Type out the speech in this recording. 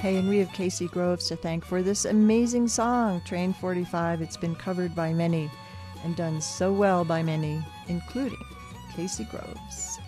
Hey, and we have Casey Groves to thank for this amazing song, Train 45. It's been covered by many and done so well by many, including Casey Groves.